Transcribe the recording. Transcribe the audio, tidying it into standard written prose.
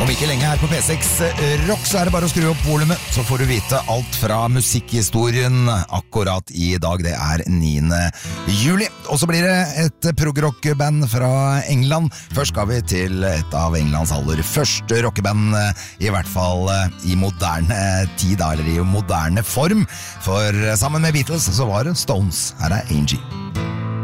Om ikke lenge her på P6 Rock, så det bare å skru opp volumet, så får du vite alt fra musikkhistorien akkurat i dag. Det 9. juli. Og så blir det et progrock-band fra England. Først skal vi til et av Englands aller første rockeband, i hvert fall i moderne tid, eller i moderne form. For sammen med Beatles så var det Stones. Her Angie.